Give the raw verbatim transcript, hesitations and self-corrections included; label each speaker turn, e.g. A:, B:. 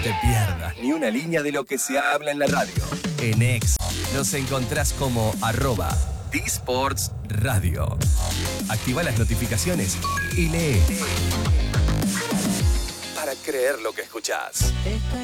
A: te pierdas ni una línea de lo que se habla en la radio. En X nos encontrás como arroba D-Sports Radio. Activa las notificaciones y lee. Para creer lo que escuchás.